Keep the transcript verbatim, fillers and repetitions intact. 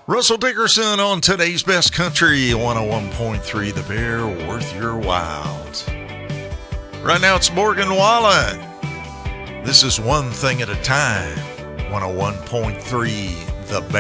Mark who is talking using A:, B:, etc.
A: Russell Dickerson on today's Best Country, one oh one point three The Bear, worth your while. Right now it's Morgan Wallen. This is One Thing at a Time, one oh one point three The Bear.